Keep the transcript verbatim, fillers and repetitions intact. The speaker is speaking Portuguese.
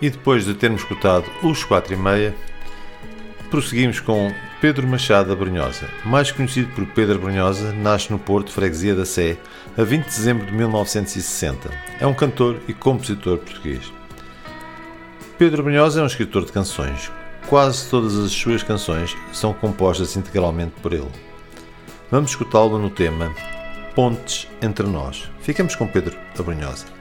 E depois de termos escutado os quatro e meia, prosseguimos com Pedro Machado Abrunhosa. Mais conhecido por Pedro Abrunhosa, nasce no Porto, freguesia da Sé, a vinte de dezembro de mil novecentos e sessenta. É um cantor e compositor português. Pedro Abrunhosa é um escritor de canções. Quase todas as suas canções são compostas integralmente por ele. Vamos escutá-lo no tema Pontes Entre Nós. Ficamos com Pedro Abrunhosa.